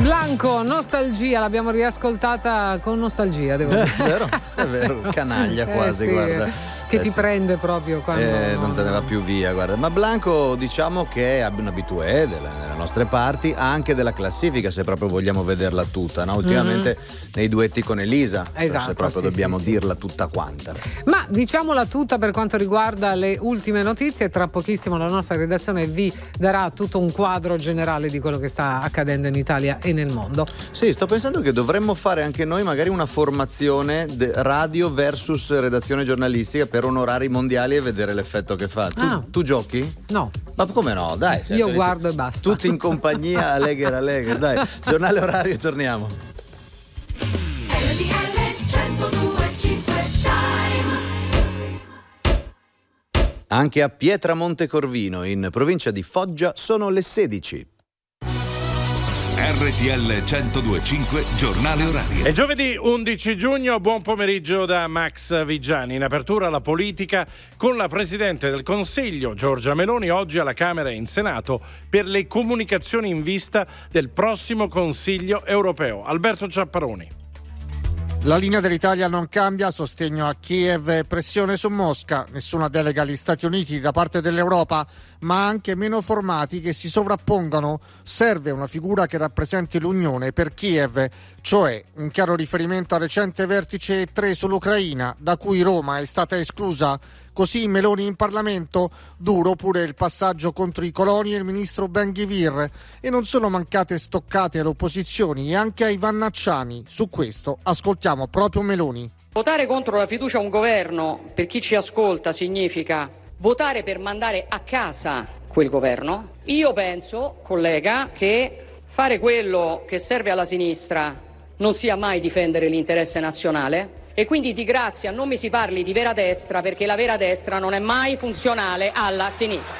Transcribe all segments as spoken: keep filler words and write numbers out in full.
Blanco, Nostalgia, l'abbiamo riascoltata con nostalgia, devo dire. È vero, è vero, canaglia quasi, eh sì, guarda. Che eh ti sì. prende proprio quando... Eh, no, non te ne va no. più via, guarda. Ma Blanco, diciamo che è un abitué delle, delle nostre parti, anche della classifica, se proprio vogliamo vederla tutta, no? Ultimamente mm-hmm. nei duetti con Elisa, esatto, se proprio sì, dobbiamo sì, dirla sì. tutta quanta. Ma diciamola tutta per quanto riguarda le ultime notizie. Tra pochissimo la nostra redazione vi darà tutto un quadro generale di quello che sta accadendo in Italia e nel mondo. Sì, sto pensando che dovremmo fare anche noi magari una formazione de- radio versus redazione giornalistica per onorare i mondiali e vedere l'effetto che fa. Tu, Ah. tu giochi? No. Ma come no? Dai. Io guardo e basta. Tutti in compagnia, Allegher, Allegher. Dai, giornale orario e torniamo. Anche a Pietramonte Corvino, in provincia di Foggia, sono le sedici. R T L centodue e cinque, giornale orario. È giovedì undici giugno, buon pomeriggio da Max Vigiani. In apertura la politica con la Presidente del Consiglio, Giorgia Meloni, oggi alla Camera e in Senato per le comunicazioni in vista del prossimo Consiglio europeo. Alberto Ciapparoni. La linea dell'Italia non cambia, sostegno a Kiev e pressione su Mosca, nessuna delega agli Stati Uniti da parte dell'Europa, ma anche meno formati che si sovrappongono. Serve una figura che rappresenti l'Unione per Kiev, cioè un chiaro riferimento al recente vertice tre sull'Ucraina, da cui Roma è stata esclusa. Così Meloni in Parlamento, duro pure il passaggio contro i coloni e il ministro Ben-Gvir. E non sono mancate stoccate alle opposizioni e anche ai vannacciani. Su questo ascoltiamo proprio Meloni. Votare contro la fiducia a un governo, per chi ci ascolta, significa votare per mandare a casa quel governo. Io penso, collega, che fare quello che serve alla sinistra non sia mai difendere l'interesse nazionale. E quindi di grazia non mi si parli di vera destra, perché la vera destra non è mai funzionale alla sinistra.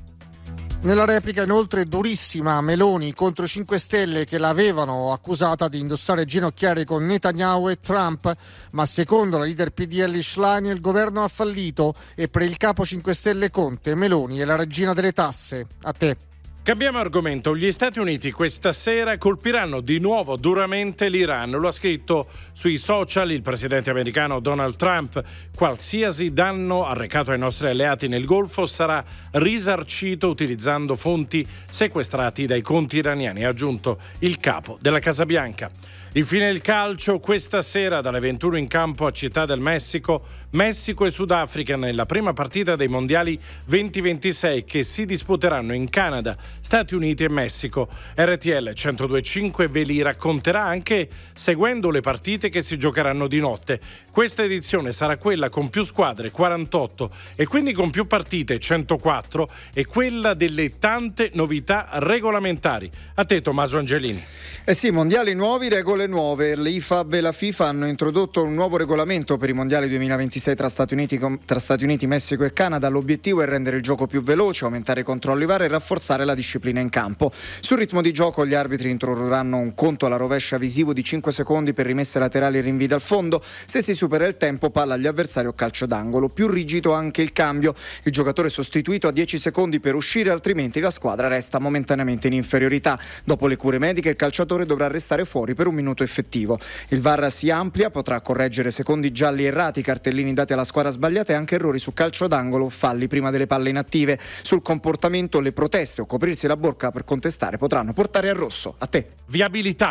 Nella replica inoltre durissima Meloni contro i cinque Stelle che l'avevano accusata di indossare ginocchiere con Netanyahu e Trump, ma secondo la leader P D L Schlein il governo ha fallito e per il capo cinque Stelle Conte, Meloni è la regina delle tasse. A te. Cambiamo argomento. Gli Stati Uniti questa sera colpiranno di nuovo duramente l'Iran. Lo ha scritto sui social il presidente americano Donald Trump. Qualsiasi danno arrecato ai nostri alleati nel Golfo sarà risarcito utilizzando fonti sequestrati dai conti iraniani, ha aggiunto il capo della Casa Bianca. Infine il calcio, questa sera dalle ventuno in campo a Città del Messico, Messico e Sudafrica nella prima partita dei mondiali duemilaventisei che si disputeranno in Canada, Stati Uniti e Messico. R T L centodue e cinque ve li racconterà anche seguendo le partite che si giocheranno di notte. Questa edizione sarà quella con più squadre, quarantotto, e quindi con più partite, centoquattro, e quella delle tante novità regolamentari. A te Tommaso Angelini. Eh sì, mondiali nuovi, regole nuove. L'I F A B e la FIFA hanno introdotto un nuovo regolamento per i mondiali duemilaventisei tra Stati Uniti, tra Stati Uniti, Messico e Canada. L'obiettivo è rendere il gioco più veloce, aumentare i controlli V A R e rafforzare la disciplina in campo. Sul ritmo di gioco gli arbitri introdurranno un conto alla rovescia visivo di cinque secondi per rimesse laterali e rinvii dal fondo. Se si supera il tempo, palla agli avversari o calcio d'angolo. Più rigido anche il cambio. Il giocatore sostituito ha dieci secondi per uscire, altrimenti la squadra resta momentaneamente in inferiorità. Dopo le cure mediche il calciatore dovrà restare fuori per un minuto effettivo. Il V A R si amplia, potrà correggere secondi gialli errati, cartellini dati alla squadra sbagliata e anche errori su calcio d'angolo, falli prima delle palle inattive. Sul comportamento, le proteste o coprirsi la bocca per contestare potranno portare al rosso. A te. Viabilità.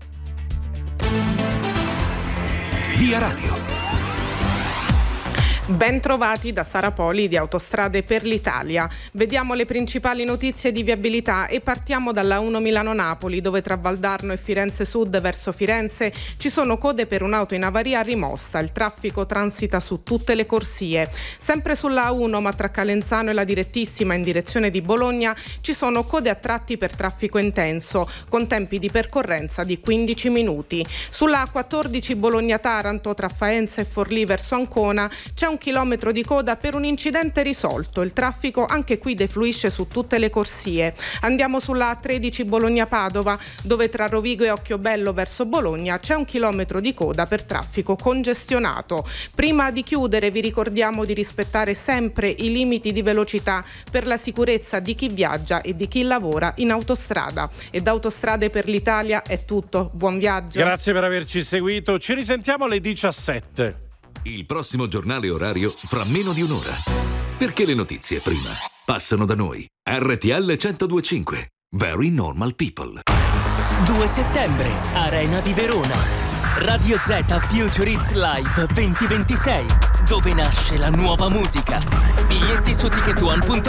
Via Radio. Ben trovati da Sara Poli di Autostrade per l'Italia. Vediamo le principali notizie di viabilità e partiamo dalla uno Milano-Napoli, dove tra Valdarno e Firenze Sud verso Firenze ci sono code per un'auto in avaria rimossa. Il traffico transita su tutte le corsie. Sempre sulla A uno, ma tra Calenzano e la Direttissima in direzione di Bologna ci sono code a tratti per traffico intenso, con tempi di percorrenza di quindici minuti. Sulla A quattordici Bologna-Taranto, tra Faenza e Forlì verso Ancona, c'è un chilometro di coda per un incidente risolto. Il traffico anche qui defluisce su tutte le corsie. Andiamo sulla A tredici Bologna-Padova, dove tra Rovigo e Occhiobello verso Bologna c'è un chilometro di coda per traffico congestionato. Prima di chiudere vi ricordiamo di rispettare sempre i limiti di velocità per la sicurezza di chi viaggia e di chi lavora in autostrada. E da Autostrade per l'Italia è tutto. Buon viaggio. Grazie per averci seguito. Ci risentiamo alle diciassette. Il prossimo giornale orario fra meno di un'ora. Perché le notizie prima passano da noi. R T L centodue e cinque. Very Normal People. due settembre, Arena di Verona. Radio Z Future Hits Live duemilaventisei, dove nasce la nuova musica. Biglietti su ticket one punto